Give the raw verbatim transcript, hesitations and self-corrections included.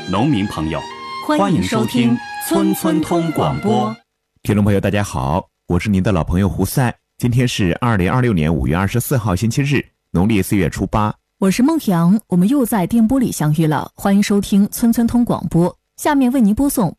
农民朋友， 欢迎收听村村通广播。 听众朋友大家好，我是您的老朋友胡塞。今天是二零二六年五月二十四号星期日，农历四月初八。 我是孟阳，我们又在电波里相遇了，欢迎收听村村通广播。下面为您播送